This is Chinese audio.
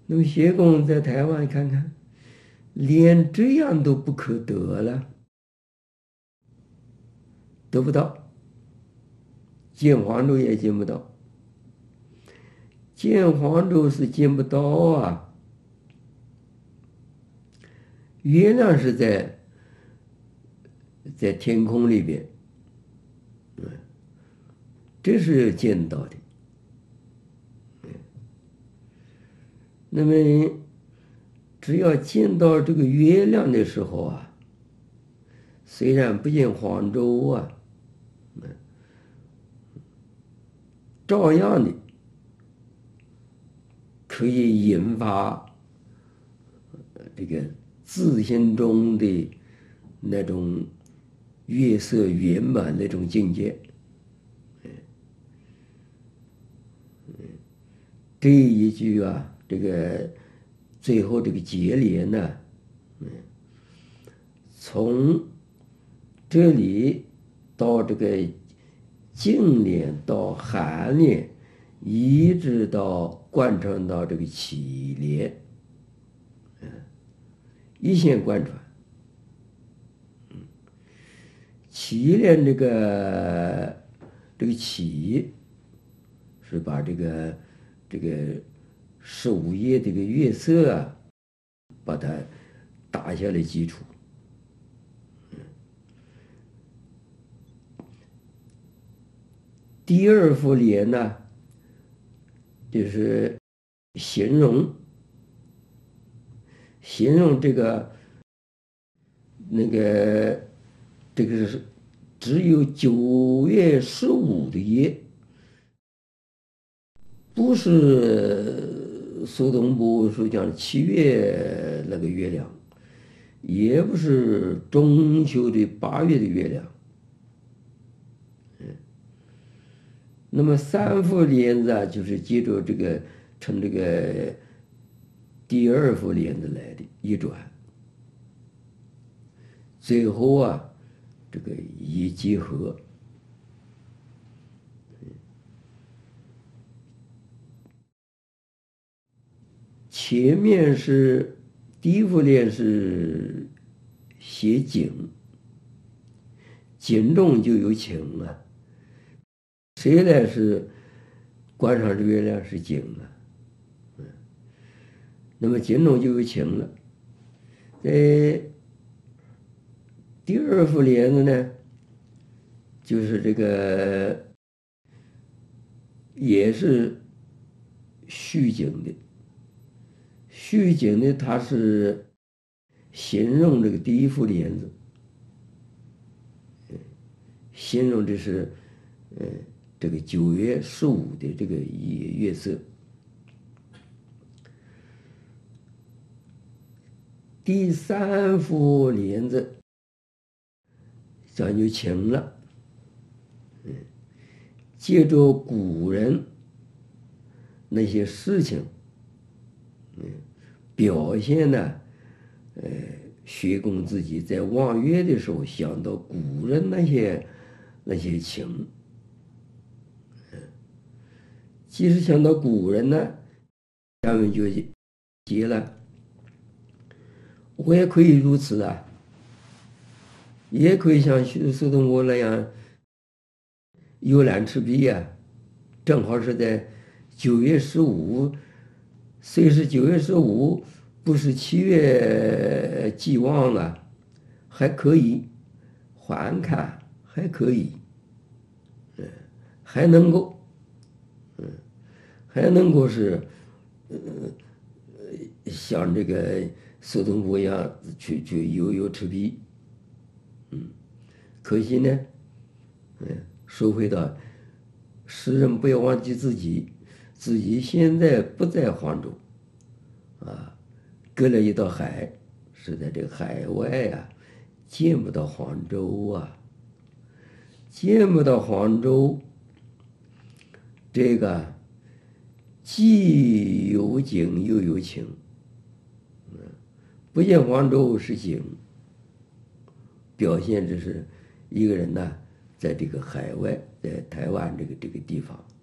那么谢公在台湾看看，连这样都不可得了，得不到，见黄州也见不到，见黄州是见不到啊。月亮是在天空里边，这是见到的。那么，只要见到这个月亮的时候啊，虽然不见黄州啊，照样的可以引发这个自心中的那种月色圆满那种境界。这一句啊，这个最后这个结联呢，从这里到这个净联到寒联，一直到贯穿到这个起联，一线贯穿。起联这个起是把这个15页这个月色啊，把它打下来基础。第二幅联呢，就是形容这个这个是只有9月15的夜，不是苏东坡所讲的7月那个月亮，也不是中秋的8月的月亮。那么3幅联子啊，就是接着这个从这个第2幅联子来的一转，最后啊，这个一结合。前面是第一幅联是写景，景中就有情啊。谁来是观赏这月亮是景啊？那么景中就有情了。第2幅联子呢，就是这个也是续景的。续景呢，它是形容这个第1幅联子，形容这是这个9月15的这个月色。第3幅联子讲究情了，借着古人那些事情，表现呢，薛公自己在望月的时候想到古人那些情，即使想到古人呢，下面就结了。我也可以如此啊，也可以像苏东坡那样游览赤壁啊，正好是在9月15，虽是9月15，不是7月既望啊，还可以还看，还可以，还能够，还能够是，像这个苏东坡一样去游赤壁，可惜呢，说回到诗人不要忘记自己现在不在黄州，啊，隔了一道海，是在这个海外啊，见不到黄州啊，见不到黄州，这个既有景又有情，不见黄州是景，表现这是一个人呢，在这个海外，在台湾这个地方。